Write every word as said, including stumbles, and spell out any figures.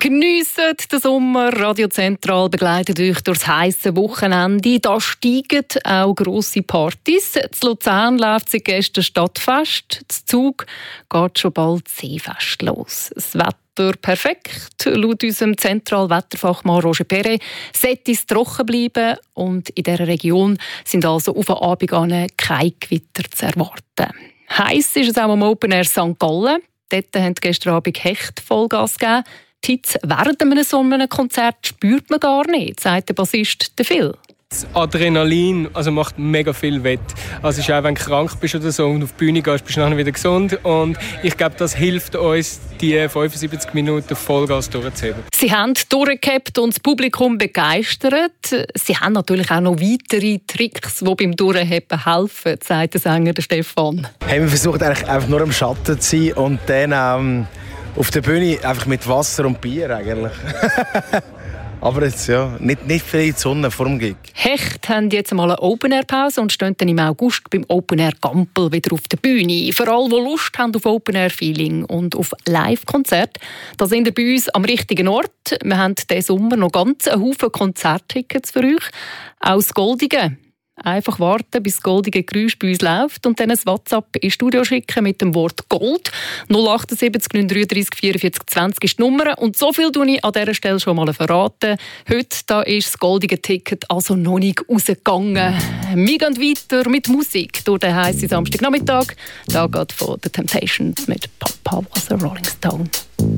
Geniessen den Sommer. Radio Zentral begleitet euch durchs heisse Wochenende. Da steigen auch grosse Partys. In Luzern läuft seit gestern Stadtfest. In Zug geht schon bald Seefest los. Das Wetter perfekt. Laut unserem Zentralwetterfachmann Roger Perret sollte es trocken bleiben. Und in dieser Region sind also auf den Abend an keine Gewitter zu erwarten. Heiß ist es auch am Open Air Sankt Gallen. Dort haben gestern Abend Hecht Vollgas gegeben. Die Hitze während einem so einem Konzert spürt man gar nicht, sagt der Bassist Phil. Das Adrenalin also macht mega viel wett. Also ist auch, wenn du krank bist oder so und auf die Bühne gehst, bist du nachher wieder gesund. Und ich glaube, das hilft uns, die fünfundsiebzig Minuten Vollgas durchzuheben. Sie haben durchgehabt und das Publikum begeistert. Sie haben natürlich auch noch weitere Tricks, die beim Durchheben helfen, sagt der Sänger Stefan. Hey, wir versuchen eigentlich einfach nur im Schatten zu sein und dann ähm, auf der Bühne einfach mit Wasser und Bier eigentlich. Aber jetzt ja, nicht, nicht viel in die Sonne vor dem Gig. Hecht haben jetzt mal eine Open-Air-Pause und stehen dann im August beim Open-Air Gampel wieder auf der Bühne. Für alle, die Lust haben auf Open-Air-Feeling und auf Live-Konzerte, da sind ihr bei uns am richtigen Ort. Wir haben diesen Sommer noch ganz einen Haufen Konzerttickets für euch. Auch das Goldige. Einfach warten, bis das goldige Geräusch bei uns läuft und dann ein WhatsApp ins Studio schicken mit dem Wort Gold. null acht sieben neun drei drei vier vier zwanzig ist die Nummer. Und so viel tue ich an dieser Stelle schon mal verraten. Heute da ist das goldige Ticket also noch nicht rausgegangen. Wir gehen weiter mit Musik durch den heissen Samstagnachmittag. Da geht von The Temptations mit Papa Was a Rolling Stone.